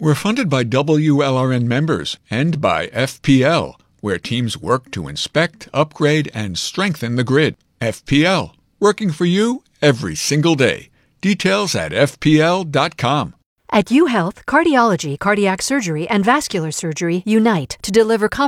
We're funded by WLRN members and by FPL, where teams work to inspect, upgrade, and strengthen the grid. FPL, working for you every single day. Details at fpl.com. At UHealth, cardiology, cardiac surgery, and vascular surgery unite to deliver